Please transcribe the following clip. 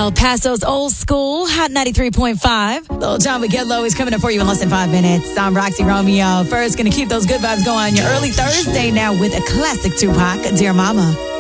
El Paso's Old School, Hot 93.5. Little John with Get Low is coming up for you in less than 5 minutes. I'm Roxy Romeo. First, going to keep those good vibes going on your early Thursday now with a classic Tupac, Dear Mama.